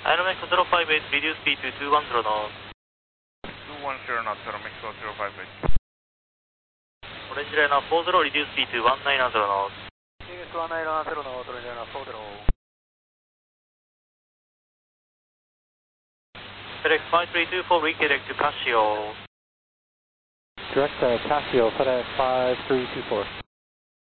Aeromex 058, reduce speed to 210 knots. 210 knots, Aeromex 058. Orange liner 40, reduce speed to 190 knots. Phoenix 1910 knots, Orange liner 40. FedEx 5324, redirect to Casio. Direct Casio, FedEx 5324.